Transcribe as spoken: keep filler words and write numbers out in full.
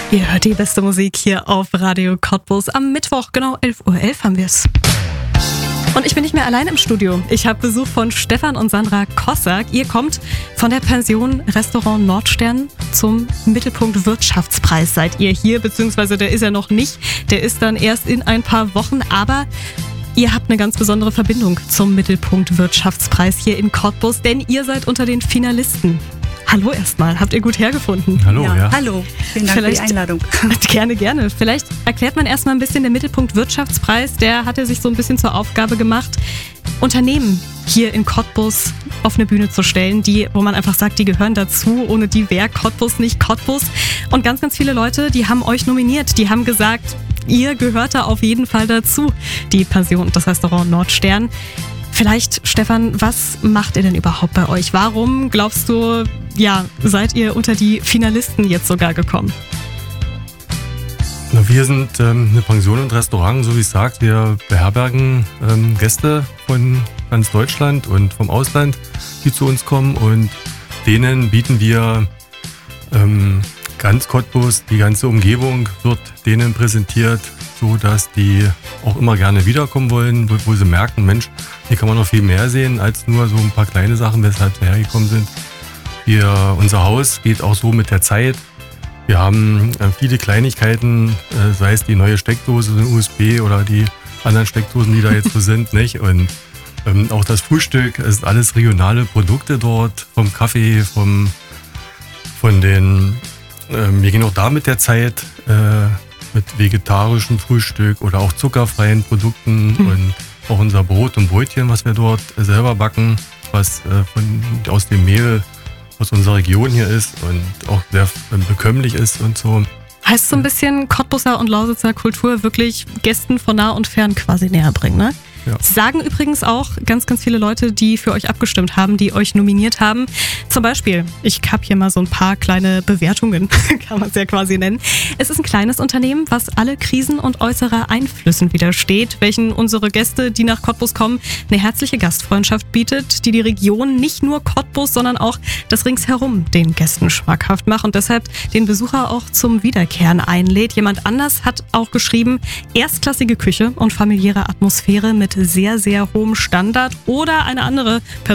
Ihr hört die beste Musik hier auf Radio Cottbus. Am Mittwoch, genau elf Uhr elf haben wir es. Und ich bin nicht mehr allein im Studio. Ich habe Besuch von Stefan und Sandra Kossak. Ihr kommt von der Pension Restaurant Nordstern zum Mittelpunkt Wirtschaftspreis. Seid ihr hier, beziehungsweise der ist ja noch nicht. Der ist dann erst in ein paar Wochen, aber ihr habt eine ganz besondere Verbindung zum Mittelpunkt Wirtschaftspreis hier in Cottbus, denn ihr seid unter den Finalisten. Hallo erstmal, habt ihr gut hergefunden? Hallo, ja. ja. Hallo, vielen Dank Vielleicht, für die Einladung. Gerne, gerne. Vielleicht erklärt man erstmal ein bisschen den Mittelpunkt Wirtschaftspreis. Der hatte sich so ein bisschen zur Aufgabe gemacht, Unternehmen hier in Cottbus auf eine Bühne zu stellen, die, wo man einfach sagt, die gehören dazu. Ohne die wäre Cottbus nicht Cottbus. Und ganz, ganz viele Leute, die haben euch nominiert. Die haben gesagt, ihr gehört da auf jeden Fall dazu. Die Pension und das Restaurant Nordstern. Vielleicht, Stefan, was macht ihr denn überhaupt bei euch? Warum, glaubst du, ja, seid ihr unter die Finalisten jetzt sogar gekommen? Na, wir sind ähm, eine Pension und Restaurant, so wie es sagt. Wir beherbergen ähm, Gäste von ganz Deutschland und vom Ausland, die zu uns kommen. Und denen bieten wir ähm, ganz Cottbus, die ganze Umgebung wird denen präsentiert, so dass die auch immer gerne wiederkommen wollen, wo, wo sie merken, Mensch, hier kann man noch viel mehr sehen als nur so ein paar kleine Sachen, weshalb wir hergekommen sind. Wir, unser Haus geht auch so mit der Zeit. Wir haben äh, viele Kleinigkeiten, äh, sei es die neue Steckdose, U S B oder die anderen Steckdosen, die da jetzt so sind, nicht? Und ähm, auch das Frühstück, es sind alles regionale Produkte dort, vom Kaffee, vom, von den, äh, wir gehen auch da mit der Zeit, äh, mit vegetarischem Frühstück oder auch zuckerfreien Produkten mhm. und auch unser Brot und Brötchen, was wir dort selber backen, was äh, von, aus dem Mehl aus unserer Region hier ist und auch sehr bekömmlich ist und so. Heißt so ein bisschen Cottbuser und Lausitzer Kultur wirklich Gästen von nah und fern quasi näher bringen, ne? Ja. Sagen übrigens auch ganz, ganz viele Leute, die für euch abgestimmt haben, die euch nominiert haben. Zum Beispiel, ich habe hier mal so ein paar kleine Bewertungen, kann man es ja quasi nennen. Es ist ein kleines Unternehmen, was alle Krisen und äußere Einflüssen widersteht, welchen unsere Gäste, die nach Cottbus kommen, eine herzliche Gastfreundschaft bietet, die die Region nicht nur Cottbus, sondern auch das Ringsherum den Gästen schmackhaft macht und deshalb den Besucher auch zum Wiederkehren einlädt. Jemand anders hat auch geschrieben, erstklassige Küche und familiäre Atmosphäre mit sehr, sehr hohem Standard oder eine andere Person